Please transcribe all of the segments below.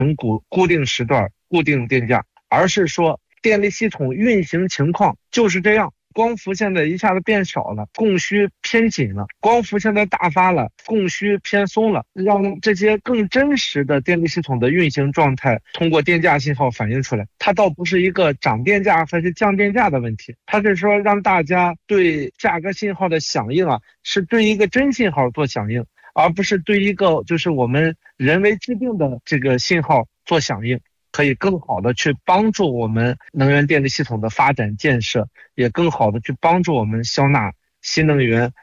固定时段固定电价，而是说电力系统运行情况就是这样，光伏现在一下子变少了，供需偏紧了，光伏现在大发了，供需偏松了，让这些更真实的电力系统的运行状态通过电价信号反映出来。它倒不是一个涨电价还是降电价的问题，它是说让大家对价格信号的响应是对一个真信号做响应，而不是对一个就是我们人为制定的这个信号做响应，可以更好的去帮助我们能源电力系统的发展建设，也更好的去帮助我们消纳新能源。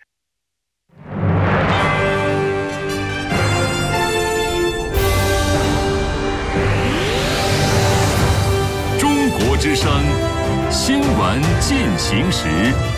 中国之声新闻进行时。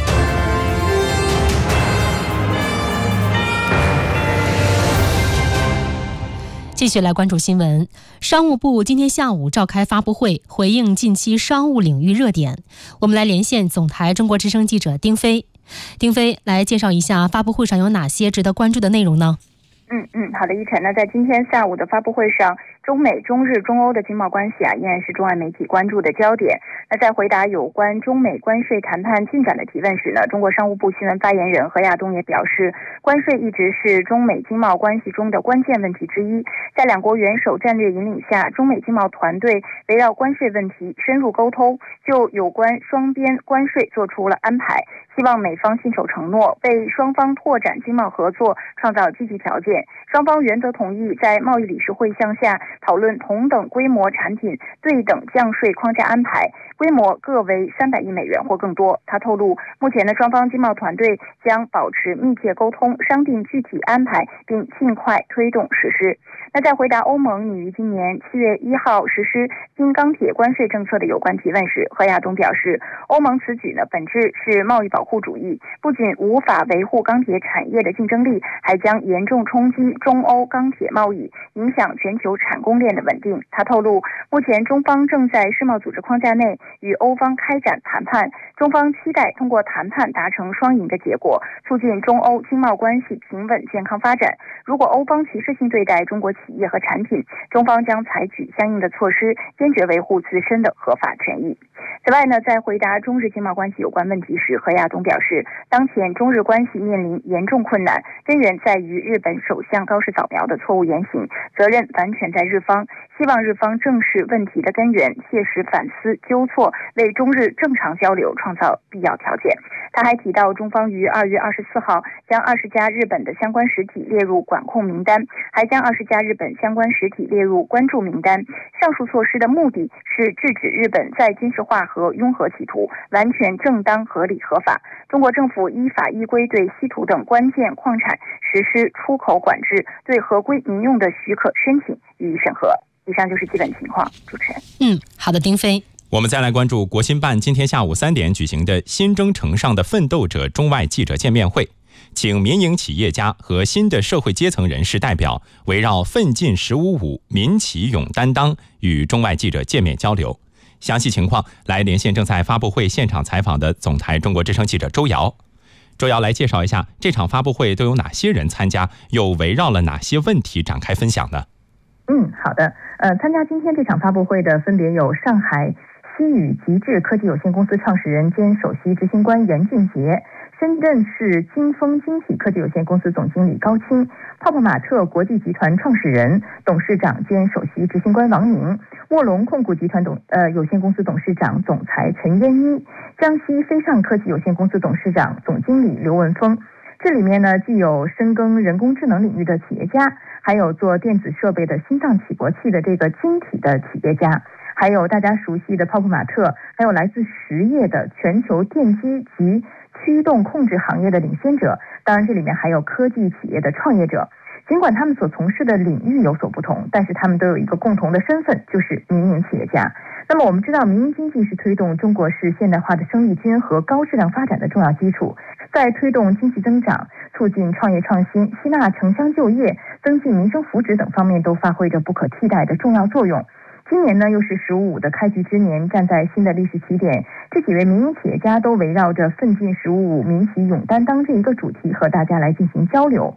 继续来关注新闻。商务部今天下午召开发布会，回应近期商务领域热点。我们来连线总台中国之声记者丁飞。丁飞来介绍一下发布会上有哪些值得关注的内容呢？ 好的，依晨。那在今天下午的发布会上，中美、中日、中欧的经贸关系依然是中外媒体关注的焦点。那在回答有关中美关税谈判进展的提问时呢，中国商务部新闻发言人何亚东也表示，关税一直是中美经贸关系中的关键问题之一。在两国元首战略引领下，中美经贸团队围绕关税问题深入沟通，就有关双边关税做出了安排，希望美方信守承诺，为双方拓展经贸合作创造积极条件。双方原则同意在贸易理事会项下讨论同等规模产品对等降税框架安排，规模各为300亿美元或更多。他透露，目前的双方经贸团队将保持密切沟通，商定具体安排，并尽快推动实施。那在回答欧盟拟于今年7月1号实施新钢铁关税政策的有关提问时，何亚东表示，欧盟此举本质是贸易保护主义，不仅无法维护钢铁产业的竞争力，还将严重冲击中欧钢铁贸易，影响全球产供链的稳定。他透露，目前中方正在世贸组织框架内与欧方开展谈判，中方期待通过谈判达成双赢的结果，促进中欧经贸关系平稳健康发展。如果欧方歧视性对待中国企业和产品，中方将采取相应的措施，坚决维护自身的合法权益。此外呢，在回答中日经贸关系有关问题时，何亚东表示，当前中日关系面临严重困难，根源在于日本首相高市早苗的错误言行，责任完全在日方，希望日方正视问题的根源，切实反思纠错，为中日正常交流创造必要条件。他还提到，中方于2月24号将20家日本的相关实体列入管控名单，还将20家日本相关实体列入关注名单。上述措施的目的是制止日本在军事化和拥核企图，完全正当、合理、合法。中国政府依法依规对稀土等关键矿产实施出口管制，对合规民用的许可申请予以审核。以上就是基本情况，主持人。 好的，丁飞。 我们再来关注国新办今天下午3点举行的新征程上的奋斗者中外记者见面会，请民营企业家和新的社会阶层人士代表围绕奋进1055民企勇担当与中外记者见面交流。详细情况来连线正在发布会现场采访的总台中国之声记者周瑶。周瑶来介绍一下这场发布会都有哪些人参加，又围绕了哪些问题展开分享呢？ 好的，参加今天这场发布会的分别有上海西宇极致科技有限公司创始人兼首席执行官袁俊杰，深圳市金丰晶体科技有限公司总经理高清，泡泡玛特国际集团创始人、董事长兼首席执行官王宁，卧龙控股集团有限公司董事长、总裁陈燕妮，江西飞上科技有限公司董事长、总经理刘文峰。这里面呢，既有深耕人工智能领域的企业家，还有做电子设备的心脏起搏器的这个晶体的企业家，还有大家熟悉的泡泡玛特，还有来自实业的全球电机及驱动控制行业的领先者，当然这里面还有科技企业的创业者。尽管他们所从事的领域有所不同，但是他们都有一个共同的身份，就是民营企业家。那么我们知道，民营经济是推动中国式现代化的生力军和高质量发展的重要基础，在推动经济增长、促进创业创新、吸纳城乡就业、增进民生福祉等方面都发挥着不可替代的重要作用。今年呢，又是1055的开局之年，站在新的历史起点，这几位民营企业家都围绕着奋进1055民企勇担当这一个主题和大家来进行交流。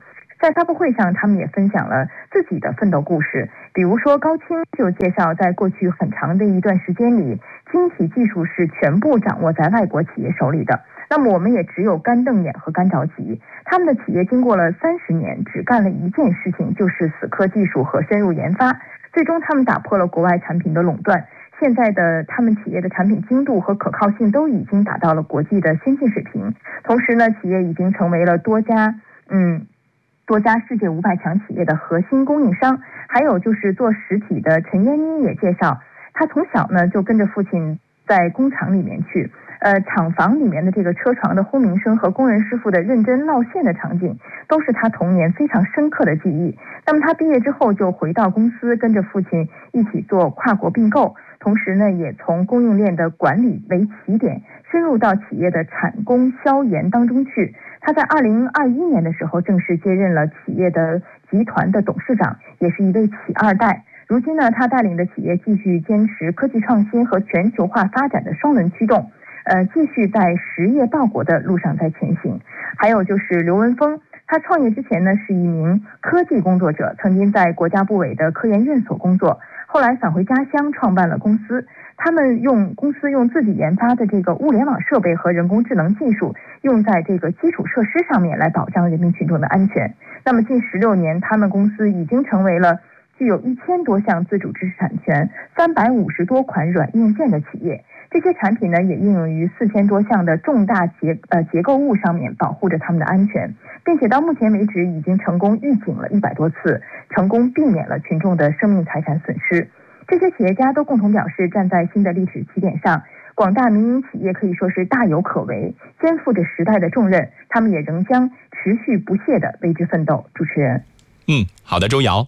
在发布会上，他们也分享了自己的奋斗故事。比如说，高清就介绍，在过去很长的一段时间里，晶体技术是全部掌握在外国企业手里的。那么我们也只有干瞪眼和干着急。他们的企业经过了30年，只干了一件事情，就是死磕技术和深入研发。最终，他们打破了国外产品的垄断。现在的他们企业的产品精度和可靠性都已经达到了国际的先进水平。同时呢，企业已经成为了多家世界500强企业的核心供应商。还有就是做实体的陈燕妮也介绍，她从小呢就跟着父亲在工厂里面去，厂房里面的这个车床的轰鸣声和工人师傅的认真烙线的场景，都是他童年非常深刻的记忆。那么他毕业之后就回到公司，跟着父亲一起做跨国并购，同时呢也从供应链的管理为起点，深入到企业的产供销研当中去。他在2021年的时候正式接任了企业的集团的董事长，也是一位企二代。如今呢，他带领的企业继续坚持科技创新和全球化发展的双轮驱动，继续在实业报国的路上在前行。还有就是刘文峰，他创业之前呢是一名科技工作者，曾经在国家部委的科研院所工作，后来返回家乡创办了公司。他们公司用自己研发的这个物联网设备和人工智能技术，用在这个基础设施上面来保障人民群众的安全。那么近16年，他们公司已经成为了具有1000多项自主知识产权、350多款软硬件的企业。这些产品呢，也应用于4000多项的重大结构物上面，保护着他们的安全，并且到目前为止已经成功预警了100多次，成功避免了群众的生命财产损失。这些企业家都共同表示，站在新的历史起点上，广大民营企业可以说是大有可为，肩负着时代的重任，他们也仍将持续不懈地为之奋斗。主持人， 好的，周瑶。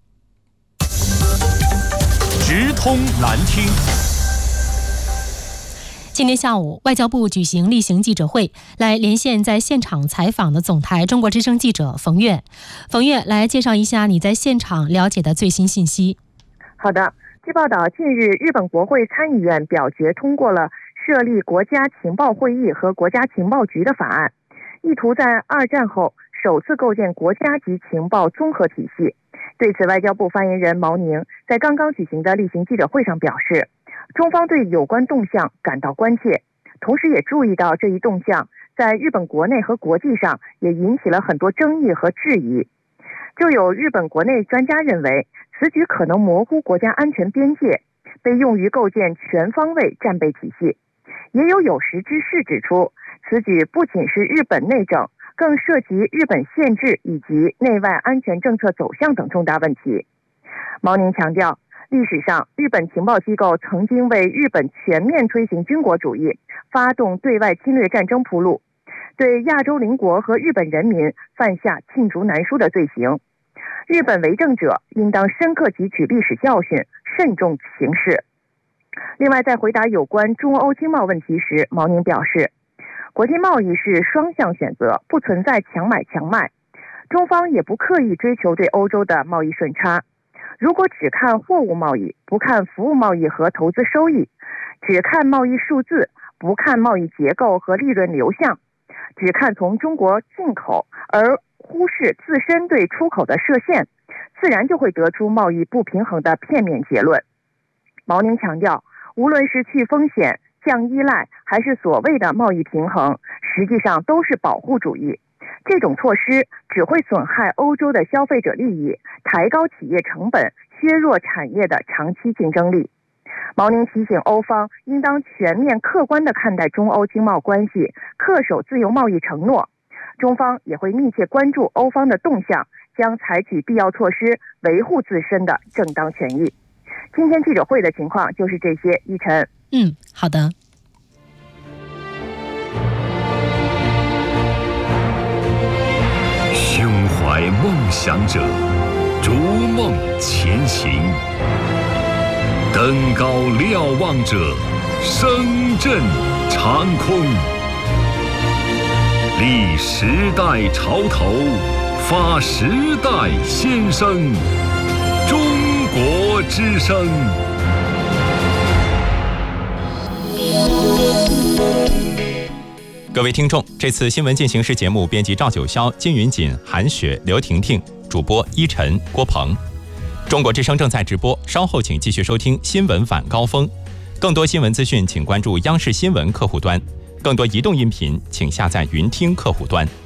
直通难听。 今天下午，外交部举行例行记者会，来连线在现场采访的总台中国之声记者冯月。冯月，来介绍一下你在现场了解的最新信息。 好的，据报道，近日日本国会参议院表决通过了设立国家情报会议和国家情报局的法案，意图在2战后首次构建国家级情报综合体系。对此，外交部发言人毛宁在刚刚举行的例行记者会上表示，中方对有关动向感到关切，同时也注意到这一动向在日本国内和国际上也引起了很多争议和质疑。就有日本国内专家认为，此举可能模糊国家安全边界，被用于构建全方位战备体系。也有识之士指出，此举不仅是日本内政，更涉及日本宪制以及内外安全政策走向等重大问题。毛宁强调，历史上日本情报机构曾经为日本全面推行军国主义、发动对外侵略战争铺路，对亚洲邻国和日本人民犯下罄竹难书的罪行。日本为政者应当深刻汲取历史教训，慎重行事。另外，在回答有关中欧经贸问题时，毛宁表示，国际贸易是双向选择，不存在强买强卖，中方也不刻意追求对欧洲的贸易顺差。如果只看货物贸易，不看服务贸易和投资收益，只看贸易数字，不看贸易结构和利润流向，只看从中国进口而忽视自身对出口的设限，自然就会得出贸易不平衡的片面结论。毛宁强调，无论是去风险、降依赖，还是所谓的贸易平衡，实际上都是保护主义。这种措施只会损害欧洲的消费者利益，抬高企业成本，削弱产业的长期竞争力。毛宁提醒欧方应当全面客观地看待中欧经贸关系，恪守自由贸易承诺。中方也会密切关注欧方的动向，将采取必要措施维护自身的正当权益。今天记者会的情况就是这些，依晨。 好的。 胸怀梦想者，逐梦前行；登高瞭望者，声震长空。立时代潮头，发时代先声。中国之声。 各各位听众，这次新闻进行时节目编辑赵九霄、金云锦、韩雪、刘婷婷，主播依晨、郭鹏。中国之声正在直播，稍后请继续收听新闻晚高峰。更多新闻资讯，请关注央视新闻客户端；更多移动音频，请下载云听客户端。